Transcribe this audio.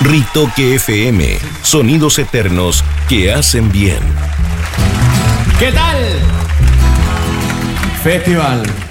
Ritoque FM, sonidos eternos que hacen bien. ¿Qué tal? Festival